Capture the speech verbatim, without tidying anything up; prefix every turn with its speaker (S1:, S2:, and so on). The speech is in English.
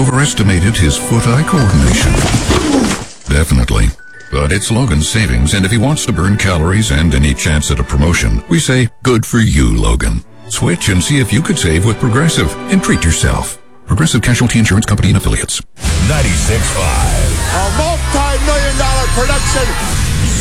S1: overestimated his foot-eye coordination. Definitely. But it's Logan's savings, and if he wants to burn calories and any chance at a promotion, we say, good for you, Logan. Switch and see if you could save with Progressive and treat yourself. Progressive Casualty Insurance Company and Affiliates.
S2: ninety-six point five.
S3: A multi-million dollar production